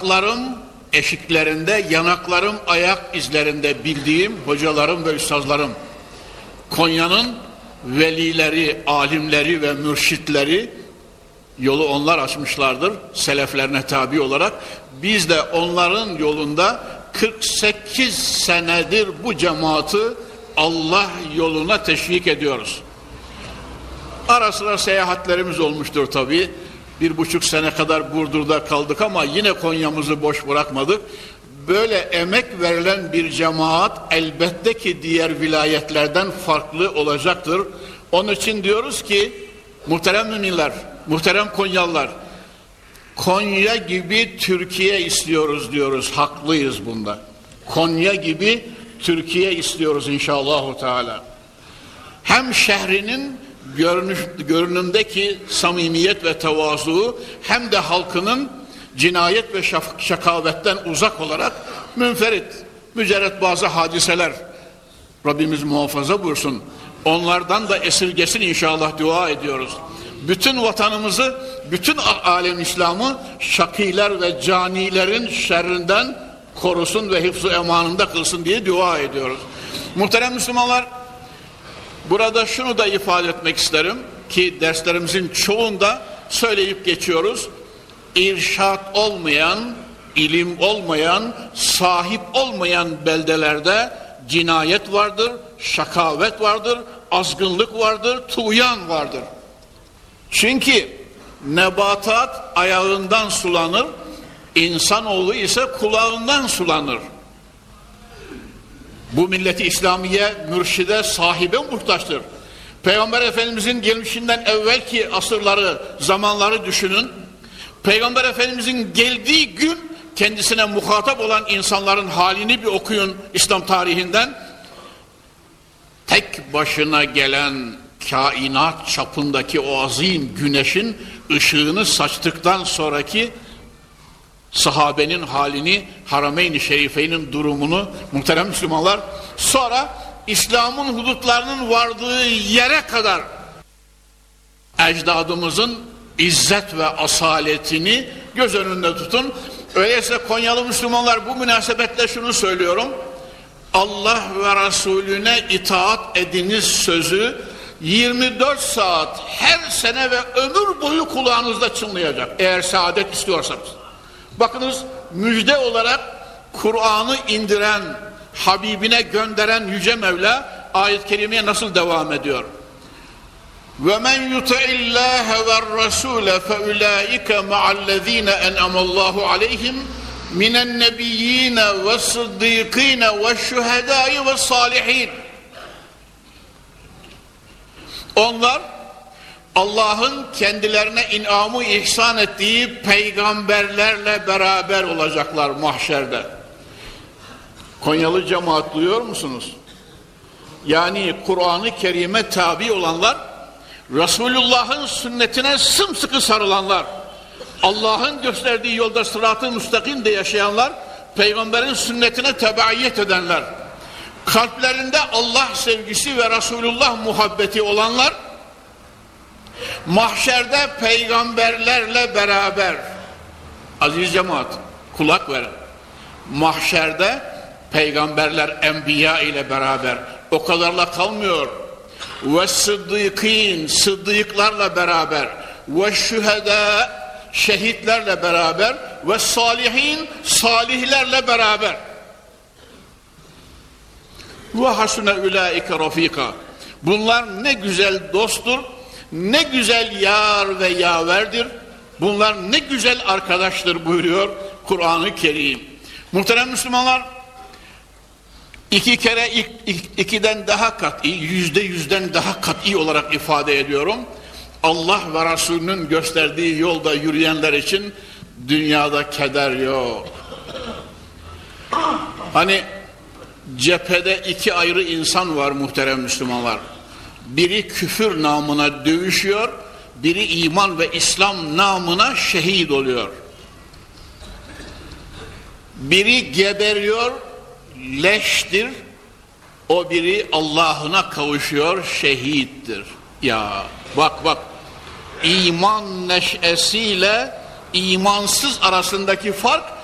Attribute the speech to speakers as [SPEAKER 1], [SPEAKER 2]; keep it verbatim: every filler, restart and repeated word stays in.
[SPEAKER 1] ayaklarım eşiklerinde, yanaklarım ayak izlerinde bildiğim hocalarım ve üstazlarım, Konya'nın velileri, alimleri ve mürşitleri, yolu onlar açmışlardır seleflerine tabi olarak. Biz de onların yolunda kırk sekiz senedir bu cemaati Allah yoluna teşvik ediyoruz. Ara sıra seyahatlerimiz olmuştur tabii. Bir buçuk sene kadar Burdur'da kaldık ama yine Konya'mızı boş bırakmadık. Böyle emek verilen bir cemaat elbette ki diğer vilayetlerden farklı olacaktır. Onun için diyoruz ki muhterem müminler, muhterem Konyalılar, Konya gibi Türkiye istiyoruz diyoruz. Haklıyız bunda. Konya gibi Türkiye istiyoruz inşallahu teala. Hem şehrinin görünüş, görünümdeki samimiyet ve tevazu, hem de halkının cinayet ve şaf, şakavetten uzak olarak münferit, mücerret bazı hadiseler, Rabbimiz muhafaza buyursun, onlardan da esirgesin inşallah dua ediyoruz. Bütün vatanımızı, bütün alem İslam'ı şakiler ve canilerin şerrinden korusun ve hifz-ı emanında kılsın diye dua ediyoruz. Muhterem Müslümanlar, burada şunu da ifade etmek isterim ki derslerimizin çoğunda söyleyip geçiyoruz. İrşat olmayan, ilim olmayan, sahip olmayan beldelerde cinayet vardır, şakavet vardır, azgınlık vardır, tuğyan vardır. Çünkü nebatat ayağından sulanır, insanoğlu ise kulağından sulanır. Bu milleti İslamiye, mürşide, sahibe muhtaçtır. Peygamber Efendimizin gelmişinden evvelki asırları, zamanları düşünün. Peygamber Efendimizin geldiği gün kendisine muhatap olan insanların halini bir okuyun İslam tarihinden. Tek başına gelen kainat çapındaki o azim güneşin ışığını saçtıktan sonraki sahabenin halini, Harameyn-i Şerifeyn'in durumunu muhterem Müslümanlar, sonra İslam'ın hudutlarının vardığı yere kadar ecdadımızın izzet ve asaletini göz önünde tutun. Öyleyse Konyalı Müslümanlar, bu münasebetle şunu söylüyorum: Allah ve Resulüne itaat ediniz sözü yirmi dört saat her sene ve ömür boyu kulağınızda çınlayacak eğer saadet istiyorsanız. Bakınız, müjde olarak Kur'an'ı indiren, Habibine gönderen Yüce Mevla ayet-i kerimeye nasıl devam ediyor? وَمَنْ يُطِعِ اللّٰهَ وَالرَّسُولَ فَاُولَٰئِكَ مَعَ الَّذ۪ينَ اَنْعَمَ اللّٰهُ عَلَيْهِمْ مِنَ النَّبِيِّينَ وَالصِّدِّيقِينَ وَالشُّهَدَاءِ وَالصَّالِحِينَ. Onlar Allah'ın kendilerine inamı ihsan ettiği peygamberlerle beraber olacaklar mahşerde. Konyalı cemaat, duyuyor musunuz? Yani Kur'an-ı Kerim'e tabi olanlar, Resulullah'ın sünnetine sımsıkı sarılanlar, Allah'ın gösterdiği yolda sırat-ı müstakimde yaşayanlar, peygamberin sünnetine tebaiyet edenler, kalplerinde Allah sevgisi ve Resulullah muhabbeti olanlar, mahşerde peygamberlerle beraber, aziz cemaat kulak verin, mahşerde peygamberler enbiya ile beraber, o kadarla kalmıyor, ve sıddıkîn, sıddıklarla beraber, ve şühedâ, şehitlerle beraber, ve salihin, salihlerle beraber, ve hasune ulaike rafika. Bunlar ne güzel dosttur, ne güzel yar ve yaverdir, bunlar ne güzel arkadaştır buyuruyor Kur'an-ı Kerim. Muhterem Müslümanlar, iki kere ik, ik, ikiden daha kat'i, yüzde yüzden daha kat'i olarak ifade ediyorum. Allah ve Resulünün gösterdiği yolda yürüyenler için dünyada keder yok. Hani cephede iki ayrı insan var muhterem Müslümanlar. Biri küfür namına dövüşüyor, biri iman ve İslam namına şehit oluyor. Biri geberiyor, leştir, o biri Allah'ına kavuşuyor, şehittir. Ya bak bak, iman neşesiyle imansız arasındaki fark